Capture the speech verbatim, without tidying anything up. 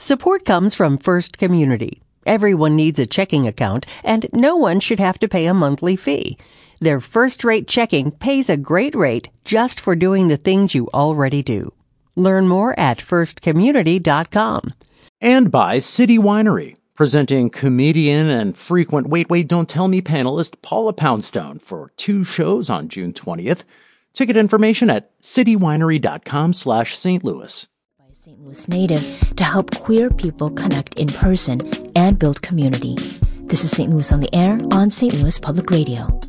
Support comes from First Community. Everyone needs a checking account, and no one should have to pay a monthly fee. Their first-rate checking pays a great rate just for doing the things you already do. Learn more at first community dot com. And by City Winery, presenting comedian and frequent Wait, Wait, Don't Tell Me panelist Paula Poundstone for two shows on June twentieth. Ticket information at citywinery.com slash Saint Louis. By a Saint Louis native to help queer people connect in person and build community. This is Saint Louis on the Air on Saint Louis Public Radio.